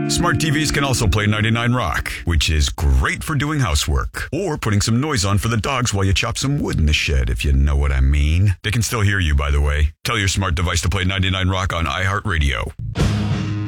Smart TVs can also play 99 Rock, which is great for doing housework or putting some noise on for the dogs while you chop some wood in the shed, if you know what I mean. They can still hear you, by the way. Tell your smart device to play 99 Rock on iHeartRadio.